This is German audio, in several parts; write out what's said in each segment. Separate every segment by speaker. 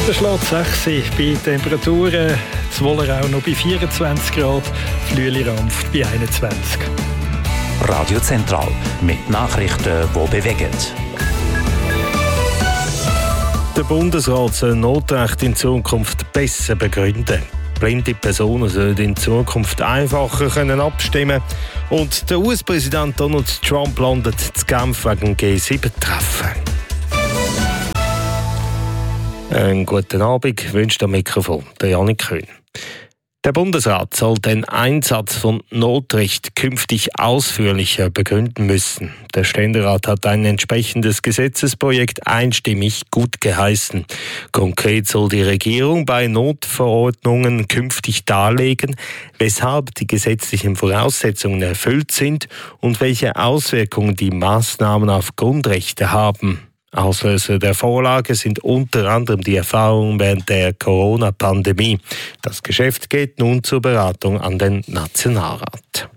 Speaker 1: Der schlägt 6 bei Temperaturen, Zwoller auch noch bei 24 Grad, Flüeli-Rampft bei 21.
Speaker 2: Radio Zentral mit Nachrichten, die bewegen.
Speaker 3: Der Bundesrat soll Notrecht in Zukunft besser begründen. Blinde Personen sollen in Zukunft einfacher abstimmen können. Und der US-Präsident Donald Trump landet zu Genf wegen G7-Treffen. Einen guten Abend wünscht am Mikrofon der Janik Köhn. Der Bundesrat soll den Einsatz von Notrecht künftig ausführlicher begründen müssen. Der Ständerat hat ein entsprechendes Gesetzesprojekt einstimmig gut geheißen. Konkret soll die Regierung bei Notverordnungen künftig darlegen, weshalb die gesetzlichen Voraussetzungen erfüllt sind und welche Auswirkungen die Maßnahmen auf Grundrechte haben. Auslöser der Vorlage sind unter anderem die Erfahrungen während der Corona-Pandemie. Das Geschäft geht nun zur Beratung an den Nationalrat.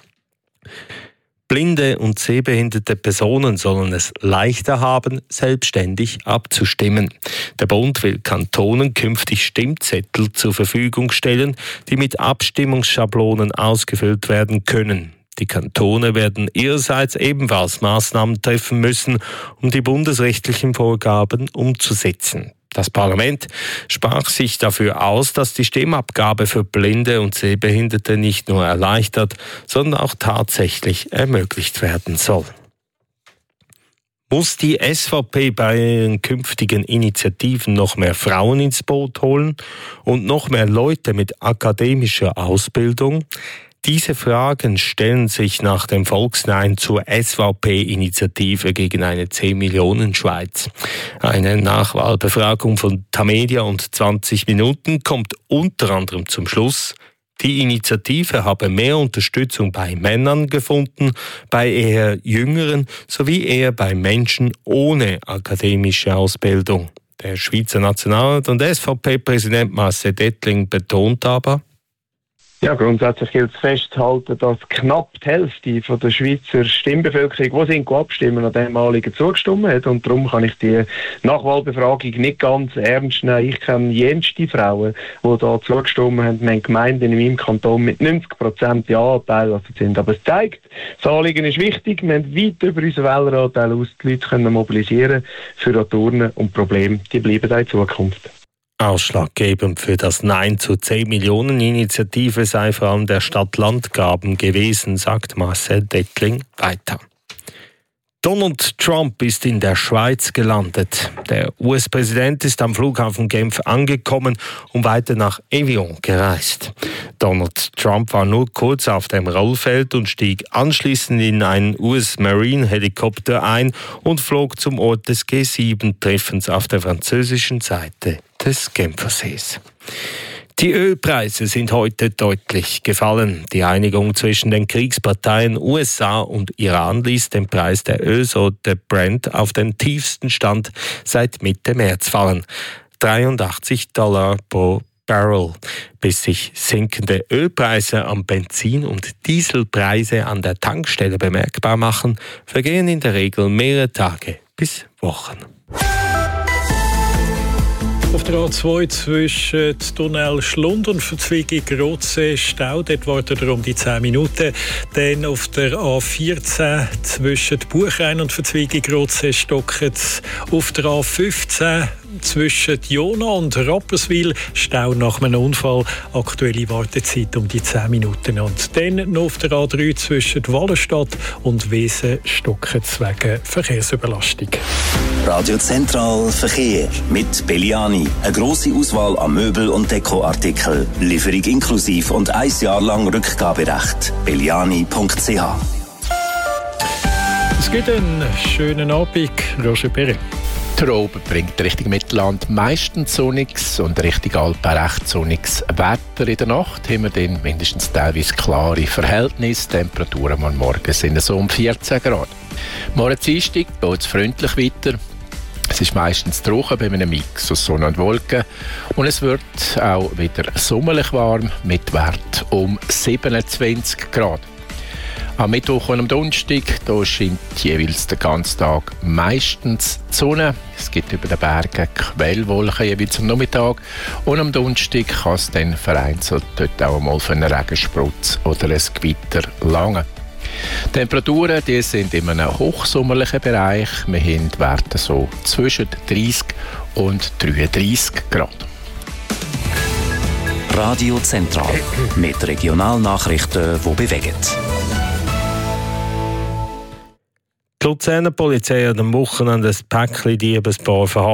Speaker 3: Blinde und sehbehinderte Personen sollen es leichter haben, selbstständig abzustimmen. Der Bund will Kantonen künftig Stimmzettel zur Verfügung stellen, die mit Abstimmungsschablonen ausgefüllt werden können. Die Kantone werden ihrerseits ebenfalls Maßnahmen treffen müssen, um die bundesrechtlichen Vorgaben umzusetzen. Das Parlament sprach sich dafür aus, dass die Stimmabgabe für Blinde und Sehbehinderte nicht nur erleichtert, sondern auch tatsächlich ermöglicht werden soll. Muss die SVP bei ihren künftigen Initiativen noch mehr Frauen ins Boot holen und noch mehr Leute mit akademischer Ausbildung? Diese Fragen stellen sich nach dem Volksnein zur SVP-Initiative gegen eine 10-Millionen-Schweiz. Eine Nachwahlbefragung von Tamedia und 20 Minuten kommt unter anderem zum Schluss, die Initiative habe mehr Unterstützung bei Männern gefunden, bei eher Jüngeren sowie eher bei Menschen ohne akademische Ausbildung. Der Schweizer Nationalrat und SVP-Präsident Marcel Dettling betont aber:
Speaker 4: Ja, grundsätzlich gilt es festzuhalten, dass knapp die Hälfte von der Schweizer Stimmbevölkerung, die abstimmen, an diesem Anliegen zugestimmt hat. Und darum kann ich die Nachwahlbefragung nicht ganz ernst nehmen. Ich kenne jenste Frauen, die da zugestimmt haben. Wir haben Gemeinden in meinem Kanton mit 90% Ja-Anteil sind. Aber es zeigt, das Anliegen ist wichtig. Wir haben weit über unseren Wähleranteil aus die Leute können mobilisieren für Turnen und Probleme. Die bleiben auch in Zukunft.
Speaker 3: Ausschlaggebend für das Nein zur 10-Millionen-Initiative sei vor allem der Stadt-Land-Graben gewesen, sagt Marcel Dettling weiter. Donald Trump ist in der Schweiz gelandet. Der US-Präsident ist am Flughafen Genf angekommen und weiter nach Evian gereist. Donald Trump war nur kurz auf dem Rollfeld und stieg anschließend in einen US-Marine-Helikopter ein und flog zum Ort des G7-Treffens auf der französischen Seite des Genfersees. Die Ölpreise sind heute deutlich gefallen. Die Einigung zwischen den Kriegsparteien USA und Iran ließ den Preis der Ölsorte Brent auf den tiefsten Stand seit Mitte März fallen. $83 pro Barrel. Bis sich sinkende Ölpreise am Benzin- und Dieselpreise an der Tankstelle bemerkbar machen, vergehen in der Regel mehrere Tage bis Wochen.
Speaker 1: Auf der A2 zwischen Tunnel Schlund und Verzweigung Rotsee Stau, dort wartet er um die 10 Minuten. Dann auf der A14 zwischen Buchrein und Verzweigung Rotsee stockt es. Auf der A15 zwischen Jona und Rapperswil Stau nach einem Unfall. Aktuelle Wartezeit um die 10 Minuten. Und dann noch auf der A3 zwischen Wallenstadt und Wesen stockt es wegen Verkehrsüberlastung.
Speaker 2: Radio Zentral Verkehr mit Belliani. Eine grosse Auswahl an Möbel- und Dekoartikeln. Lieferung inklusiv und 1 Jahr lang Rückgaberecht. belliani.ch.
Speaker 1: Es gibt einen schönen Abend, Roger Perret.
Speaker 5: Der Oben bringt Richtung Mittelland meistens sonniges und Richtung Alpen recht sonniges Wetter. In der Nacht haben wir dann mindestens teilweise klare Verhältnisse. Temperaturen am Morgen sind so um 14 Grad. Morgen Dienstag geht es freundlich weiter. Es ist meistens trocken bei einem Mix aus Sonne und Wolken. Und es wird auch wieder sommerlich warm mit Wert um 27 Grad. Am Mittwoch und am Donnerstag da scheint jeweils den ganzen Tag meistens die Sonne. Es gibt über den Bergen Quellwolken jeweils am Nachmittag. Und am Donnerstag kann es dann vereinzelt dort auch mal für einen Regensprutz oder ein Gewitter langen. Die Temperaturen die sind in einem hochsommerlichen Bereich. Wir haben Werte so zwischen 30 und 33 Grad.
Speaker 2: Radio Zentral mit Regionalnachrichten, die bewegen.
Speaker 3: Die Luzerner Polizei hat am Wochenende ein Päckchen Diebespaar verhaftet.